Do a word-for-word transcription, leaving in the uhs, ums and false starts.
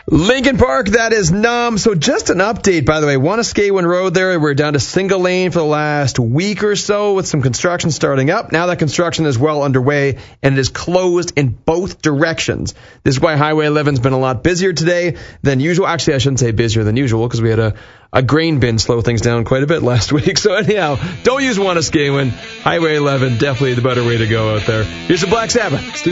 Lincoln Park, that is numb. So just an update, by the way. Wanuskewin Road there, we're down to single lane for the last week or so with some construction starting up. Now that construction is well underway and it is closed in both directions. This is why Highway eleven's been a lot busier today than usual. Actually, I shouldn't say busier than usual because we had a, a grain bin slow things down quite a bit last week. So anyhow, don't use Wanuskewin. Highway eleven, definitely the better way to go out there. Here's the Black Sabbath.